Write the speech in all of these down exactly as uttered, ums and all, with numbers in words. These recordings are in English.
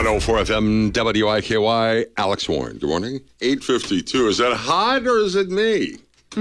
one oh four F M W I K Y, Alex Warren. Good morning. eight fifty-two. Is that hot or is it me?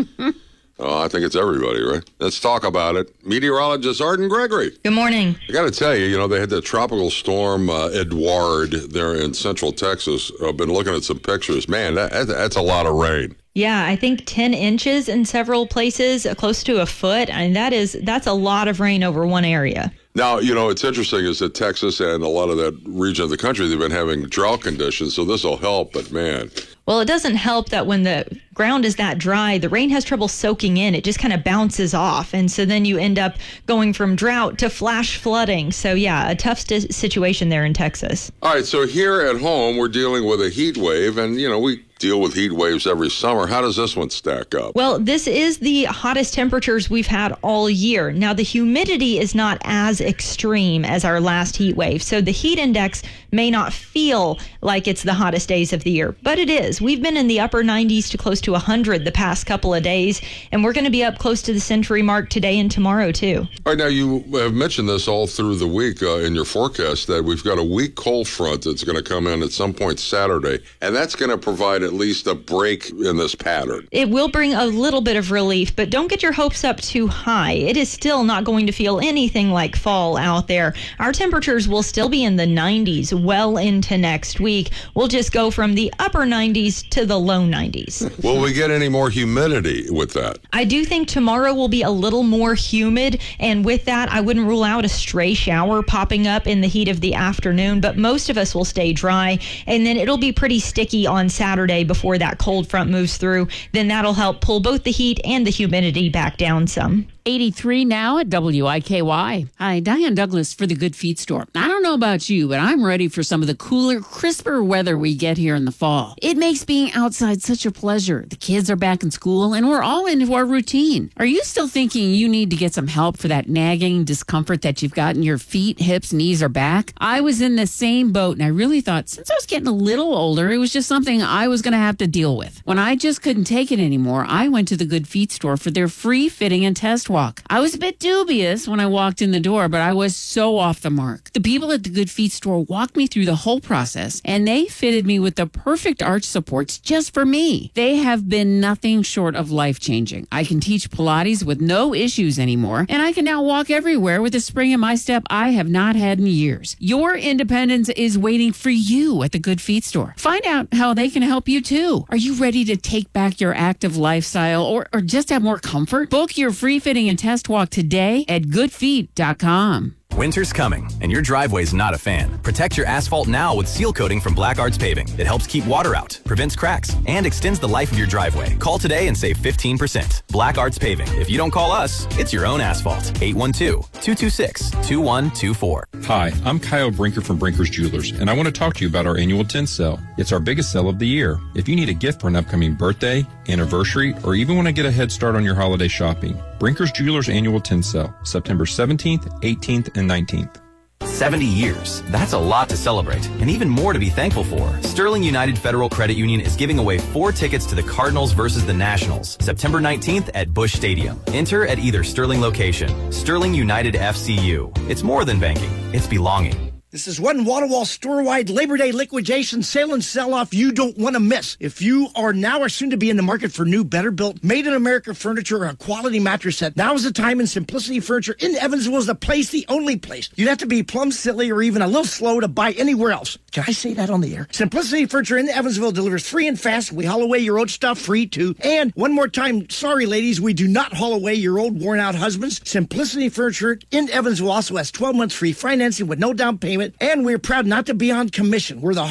Oh, I think it's everybody, right? Let's talk about it. Meteorologist Arden Gregory. Good morning. I got to tell you, you know, they had the tropical storm uh, Edouard there in central Texas. I've been looking at some pictures. Man, that, that's a lot of rain. Yeah, I think ten inches in several places, close to a foot. And that is, that's a lot of rain over one area. Now, you know, it's interesting is that Texas and a lot of that region of the country, they've been having drought conditions, so this will help, but man. Well, it doesn't help that when the ground is that dry, the rain has trouble soaking in. It just kind of bounces off. And so then you end up going from drought to flash flooding. So, yeah, a tough st- situation there in Texas. All right, so here at home, we're dealing with a heat wave, and, you know, we deal with heat waves every summer. How does this one stack up? Well, this is the hottest temperatures we've had all year. Now, the humidity is not as extreme as our last heat wave, so the heat index may not feel like it's the hottest days of the year, but it is. We've been in the upper nineties to close to one hundred the past couple of days, and we're going to be up close to the century mark today and tomorrow, too. All right, now you have mentioned this all through the week uh, in your forecast that we've got a weak cold front that's going to come in at some point Saturday, and that's going to provide at least a break in this pattern. It will bring a little bit of relief, but don't get your hopes up too high. It is still not going to feel anything like fall out there. Our temperatures will still be in the nineties well into next week. We'll just go from the upper nineties to the low nineties. Will we get any more humidity with that? I do think tomorrow will be a little more humid, and with that, I wouldn't rule out a stray shower popping up in the heat of the afternoon, but most of us will stay dry, and then it'll be pretty sticky on Saturday before that cold front moves through. Then that'll help pull both the heat and the humidity back down some. eighty-three now at W I K Y. Hi, Diane Douglas for the Good Feet Store. I don't know about you, but I'm ready for some of the cooler, crisper weather we get here in the fall. It makes being outside such a pleasure. The kids are back in school, and we're all into our routine. Are you still thinking you need to get some help for that nagging discomfort that you've got in your feet, hips, knees, or back? I was in the same boat, and I really thought since I was getting a little older, it was just something I was going to have to deal with. When I just couldn't take it anymore, I went to the Good Feet Store for their free fitting and test walk. I was a bit dubious when I walked in the door, but I was so off the mark. The people at the Good Feet Store walked me through the whole process, and they fitted me with the perfect arch supports just for me. They have been nothing short of life-changing. I can teach Pilates with no issues anymore, and I can now walk everywhere with a spring in my step I have not had in years. Your independence is waiting for you at the Good Feet Store. Find out how they can help you too. Are you ready to take back your active lifestyle or, or just have more comfort? Book your free fitting and test walk today at good feet dot com. Winter's coming, and your driveway's not a fan. Protect your asphalt now with seal coating from Black Arts Paving. It helps keep water out, prevents cracks, and extends the life of your driveway. Call today and save fifteen percent. Black Arts Paving. If you don't call us, it's your own asphalt. eight one two, two two six, two one two four. Hi, I'm Kyle Brinker from Brinker's Jewelers, and I want to talk to you about our annual tin sale. It's our biggest sale of the year. If you need a gift for an upcoming birthday, anniversary, or even want to get a head start on your holiday shopping, Brinker's Jewelers Annual Tin Sale, September seventeenth, eighteenth, and nineteenth. seventy years. That's a lot to celebrate, and even more to be thankful for. Sterling United Federal Credit Union is giving away four tickets to the Cardinals versus the Nationals, September nineteenth at Busch Stadium. Enter at either Sterling location. Sterling United F C U. It's more than banking. It's belonging. This is one wall-to-wall store-wide Labor Day liquidation sale and sell-off you don't want to miss. If you are now or soon to be in the market for new, better-built, made-in-America furniture or a quality mattress set, now is the time, and Simplicity Furniture in Evansville is the place, the only place. You'd have to be plumb silly or even a little slow to buy anywhere else. Can I say that on the air? Simplicity Furniture in Evansville delivers free and fast. We haul away your old stuff free, too. And one more time, sorry, ladies, we do not haul away your old, worn-out husbands. Simplicity Furniture in Evansville also has twelve months free financing with no down payment. And we're proud not to be on commission. We're the